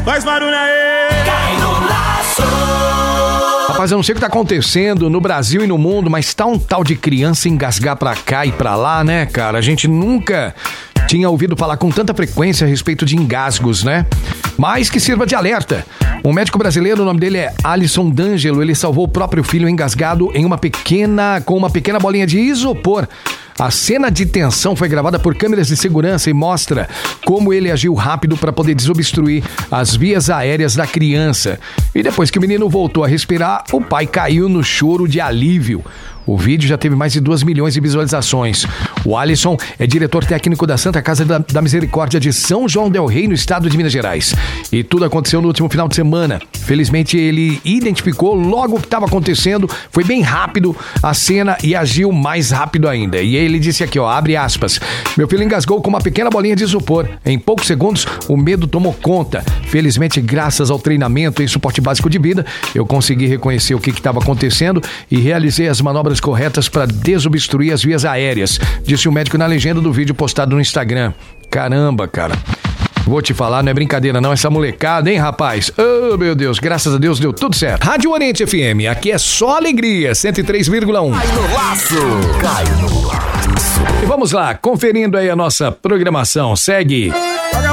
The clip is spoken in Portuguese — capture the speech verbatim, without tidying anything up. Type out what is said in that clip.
Faz barulho aí! Cai no laço! Rapaz, eu não sei o que tá acontecendo no Brasil e no mundo, mas tá um tal de criança engasgar pra cá e pra lá, né, cara? A gente nunca tinha ouvido falar com tanta frequência a respeito de engasgos, né? Mas que sirva de alerta. Um médico brasileiro, o nome dele é Alisson D'Angelo, ele salvou o próprio filho engasgado em uma pequena, com uma pequena bolinha de isopor. A cena de tensão foi gravada por câmeras de segurança e mostra como ele agiu rápido para poder desobstruir as vias aéreas da criança. E depois que o menino voltou a respirar, o pai caiu no choro de alívio. O vídeo já teve mais de duas milhões de visualizações. O Alisson é diretor técnico da Santa Casa da, da Misericórdia de São João del Rei, no estado de Minas Gerais. E tudo aconteceu no último final de semana. Felizmente, ele identificou logo o que estava acontecendo, foi bem rápido a cena e agiu mais rápido ainda. E ele disse aqui, ó, abre aspas, meu filho engasgou com uma pequena bolinha de isopor. Em poucos segundos, o medo tomou conta. Felizmente, graças ao treinamento e suporte básico de vida, eu consegui reconhecer o que estava acontecendo e realizei as manobras corretas para desobstruir as vias aéreas, disse o médico na legenda do vídeo postado no Instagram. Caramba, cara. Vou te falar, não é brincadeira não, essa molecada, hein, rapaz? Oh, meu Deus, graças a Deus deu tudo certo. Rádio Oriente F M, aqui é só alegria, cento e três vírgula um. Cai no laço! Cai no laço! E vamos lá, conferindo aí a nossa programação, segue...